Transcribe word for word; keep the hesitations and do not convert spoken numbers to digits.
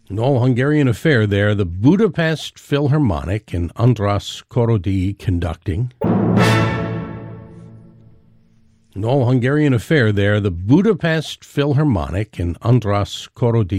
An all-Hungarian affair there, the Budapest Philharmonic and András Korody conducting. An all-Hungarian affair there, the Budapest Philharmonic and András Korody